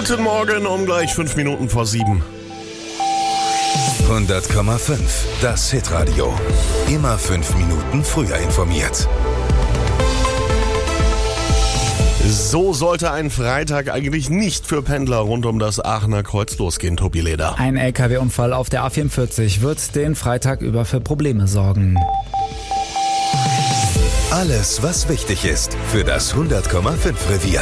Guten Morgen, um gleich 5 Minuten vor 7. 100,5. Das Hitradio. Immer 5 Minuten früher informiert. So sollte ein Freitag eigentlich nicht für Pendler rund um das Aachener Kreuz losgehen, Tobi Leder. Ein LKW-Unfall auf der A44 wird den Freitag über für Probleme sorgen. Alles, was wichtig ist für das 100,5 Revier.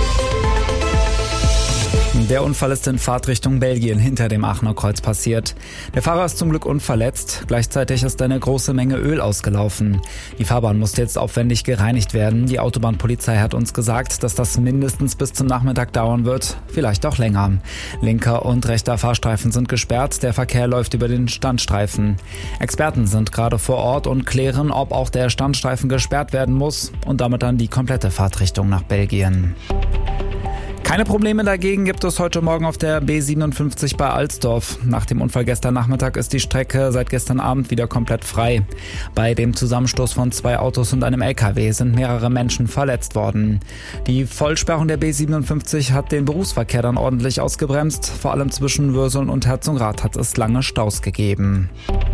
Der Unfall ist in Fahrtrichtung Belgien hinter dem Aachener Kreuz passiert. Der Fahrer ist zum Glück unverletzt. Gleichzeitig ist eine große Menge Öl ausgelaufen. Die Fahrbahn musste jetzt aufwendig gereinigt werden. Die Autobahnpolizei hat uns gesagt, dass das mindestens bis zum Nachmittag dauern wird, vielleicht auch länger. Linker und rechter Fahrstreifen sind gesperrt. Der Verkehr läuft über den Standstreifen. Experten sind gerade vor Ort und klären, ob auch der Standstreifen gesperrt werden muss und damit dann die komplette Fahrtrichtung nach Belgien. Keine Probleme dagegen gibt es heute Morgen auf der B57 bei Alsdorf. Nach dem Unfall gestern Nachmittag ist die Strecke seit gestern Abend wieder komplett frei. Bei dem Zusammenstoß von 2 Autos und einem LKW sind mehrere Menschen verletzt worden. Die Vollsperrung der B57 hat den Berufsverkehr dann ordentlich ausgebremst. Vor allem zwischen Würseln und Herzogenrath hat es lange Staus gegeben.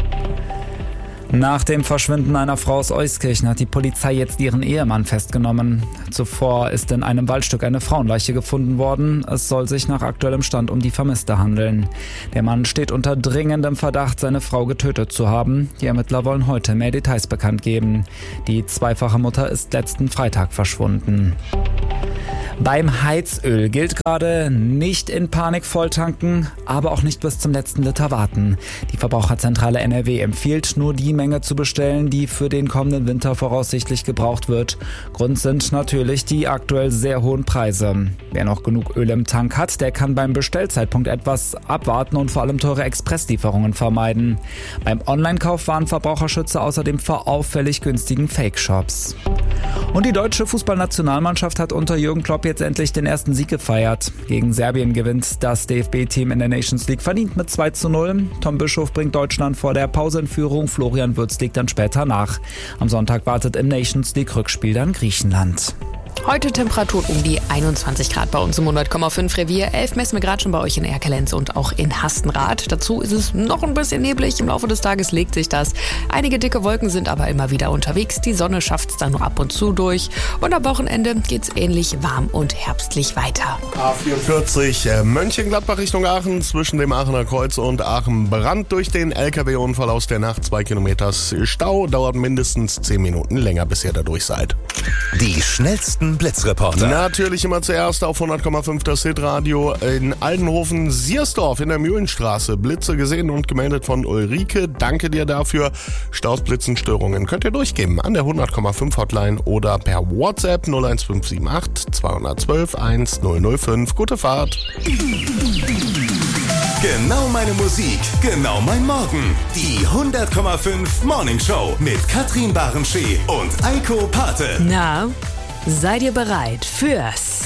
Nach dem Verschwinden einer Frau aus Euskirchen hat die Polizei jetzt ihren Ehemann festgenommen. Zuvor ist in einem Waldstück eine Frauenleiche gefunden worden. Es soll sich nach aktuellem Stand um die Vermisste handeln. Der Mann steht unter dringendem Verdacht, seine Frau getötet zu haben. Die Ermittler wollen heute mehr Details bekannt geben. Die zweifache Mutter ist letzten Freitag verschwunden. Beim Heizöl gilt gerade nicht in Panik volltanken, aber auch nicht bis zum letzten Liter warten. Die Verbraucherzentrale NRW empfiehlt, nur die Menge zu bestellen, die für den kommenden Winter voraussichtlich gebraucht wird. Grund sind natürlich die aktuell sehr hohen Preise. Wer noch genug Öl im Tank hat, der kann beim Bestellzeitpunkt etwas abwarten und vor allem teure Expresslieferungen vermeiden. Beim Online-Kauf warnen Verbraucherschützer außerdem vor auffällig günstigen Fake-Shops. Und die deutsche Fußballnationalmannschaft hat unter Jürgen Klopp jetzt endlich den ersten Sieg gefeiert. Gegen Serbien gewinnt das DFB-Team in der Nations League verdient mit 2:0. Tom Bischof bringt Deutschland vor der Pause in Führung, Florian Wirtz legt dann später nach. Am Sonntag wartet im Nations League Rückspiel dann Griechenland. Heute Temperatur um die 21 Grad bei uns im 100,5 Revier. 11 messen wir gerade schon bei euch in Erkelenz und auch in Hastenrath. Dazu ist es noch ein bisschen neblig. Im Laufe des Tages legt sich das. Einige dicke Wolken sind aber immer wieder unterwegs. Die Sonne schafft es dann nur ab und zu durch. Und am Wochenende geht's ähnlich warm und herbstlich weiter. A44 Mönchengladbach Richtung Aachen. Zwischen dem Aachener Kreuz und Aachen Brand durch den LKW-Unfall aus der Nacht. 2 Kilometer Stau. Dauert mindestens 10 Minuten länger, bis ihr da durch seid. Die schnellsten Blitzreporter. Natürlich immer zuerst auf 100,5 das Hitradio in Aldenhofen-Siersdorf in der Mühlenstraße. Blitze gesehen und gemeldet von Ulrike. Danke dir dafür. Staus, Blitzen, Störungen könnt ihr durchgeben an der 100,5 Hotline oder per WhatsApp 01578 212 1005. Gute Fahrt. Genau meine Musik, genau mein Morgen. Die 100,5 Morning Show mit Katrin Barenschee und Eiko Pate. Na, seid ihr bereit fürs...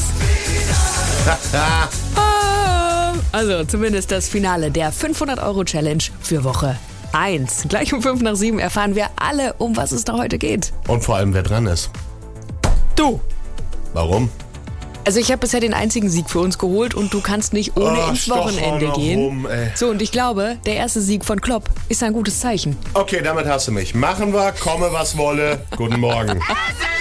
Also zumindest das Finale der 500-Euro-Challenge für Woche 1. Gleich um 5 nach 7 erfahren wir alle, um was es da heute geht. Und vor allem, wer dran ist. Du. Warum? Also ich habe bisher den einzigen Sieg für uns geholt und du kannst nicht ohne ins Wochenende gehen. So, und ich glaube, der erste Sieg von Klopp ist ein gutes Zeichen. Okay, damit hast du mich. Machen wir, komme was wolle. Guten Morgen.